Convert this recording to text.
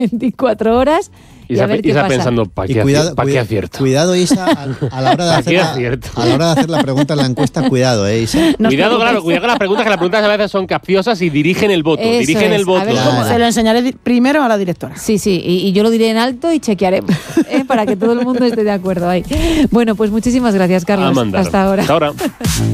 24 horas. Y a ver qué Isa pasa. pensando, ¿para qué acierto? Cuidado, Isa, a la hora de hacer la pregunta en la encuesta, cuidado, Isa. Cuidado con las preguntas, que las preguntas a veces son capciosas y dirigen el voto. Eso es. A ver cómo Se lo enseñaré primero a la directora. Sí, y yo lo diré en alto y chequearemos para que todo el mundo esté de acuerdo ahí. Bueno, pues muchísimas gracias, Carlos. Hasta ahora. Hasta ahora.